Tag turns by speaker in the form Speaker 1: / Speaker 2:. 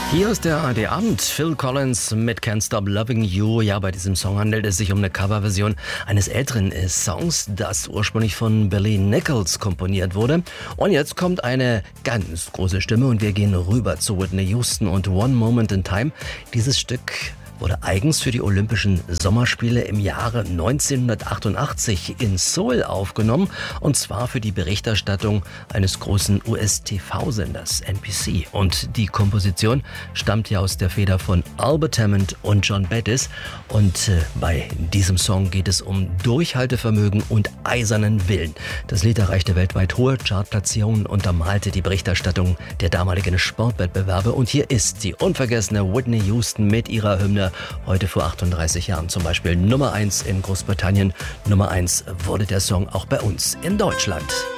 Speaker 1: Hier ist der ARD-Abend. Phil Collins mit Can't Stop Loving You. Ja, bei diesem Song handelt es sich um eine Coverversion eines älteren Songs, das ursprünglich von Billy Nichols komponiert wurde. Und jetzt kommt eine ganz große Stimme und wir gehen rüber zu Whitney Houston und One Moment in Time. Dieses Stück wurde eigens für die Olympischen Sommerspiele im Jahre 1988 in Seoul aufgenommen, und zwar für die Berichterstattung eines großen US-TV-Senders NBC. Und die Komposition stammt ja aus der Feder von Albert Hammond und John Bettis. Und bei diesem Song geht es um Durchhaltevermögen und eisernen Willen. Das Lied erreichte weltweit hohe Chartplatzierungen, untermalte die Berichterstattung der damaligen Sportwettbewerbe. Und hier ist die unvergessene Whitney Houston mit ihrer Hymne. Heute vor 38 Jahren zum Beispiel Nummer 1 in Großbritannien. Nummer 1 wurde der Song auch bei uns in Deutschland.